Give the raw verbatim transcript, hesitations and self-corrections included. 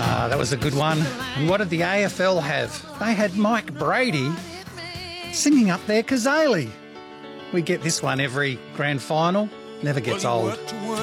Ah, that was a good one. And what did the A F L have? They had Mike Brady singing up their Kazali. We get this one every grand final. Never gets old.